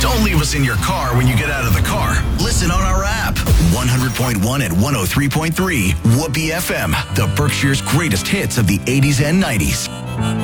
Don't leave us in your car when you get out of the car. Listen on our app. 100.1 and 103.3. Whoopee FM. The Berkshire's greatest hits of the 80s and 90s.